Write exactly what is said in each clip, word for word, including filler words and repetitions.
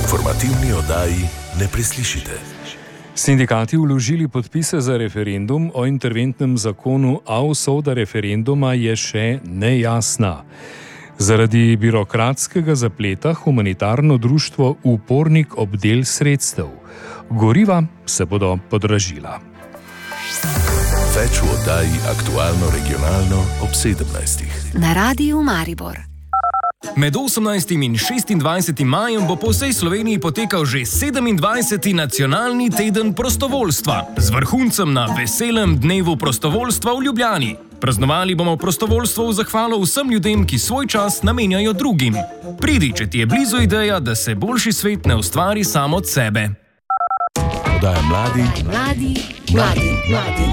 informativni oddaji ne preslišite. Sindikati vložili podpise za referendum o interventnem zakonu, a usoda referenduma je še nejasna. Zaradi birokratskega zapleta humanitarno društvo upornik obdel sredstev. Goriva se bodo podražila. Več v oddaji Aktualno regionalno ob sedemnajstih. Na Radiu Maribor. Med osemnajstim in šestindvajsetim majem bo po vsej Sloveniji potekal že sedemindvajseti nacionalni teden prostovoljstva z vrhuncem na veselem dnevu prostovoljstva v Ljubljani. Praznovali bomo prostovoljstvo v zahvalo vsem ljudem, ki svoj čas namenjajo drugim. Pridi, če ti je blizu ideja, da se boljši svet ne ustvari sam od sebe. Oddaja mladi, Mladi, mladi, mladi.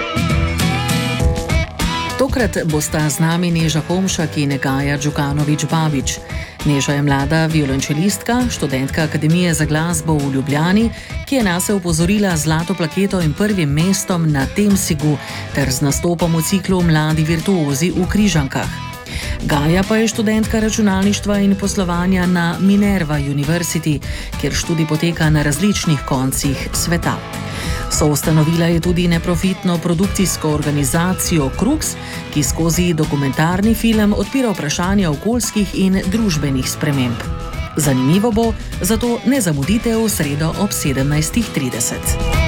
Tokrat bosta z nami Neža Pomšak in Gaja Đukanović-Babić. Neža je mlada violončelistka, študentka Akademije za glasbo v Ljubljani, ki je nase upozorila z zlato plaketo in prvim mestom na Temsigu ter z nastopom v ciklu Mladi virtuozi v Križankah. Gaja pa je študentka računalništva in poslovanja na Minerva University, kjer študij poteka na različnih koncih sveta. Soustanovila je tudi neprofitno produkcijsko organizacijo Krux, ki skozi dokumentarni film odpira vprašanja okoljskih in družbenih sprememb. Zanimivo bo, zato ne zamudite v sredo ob sedemnajstih trideset.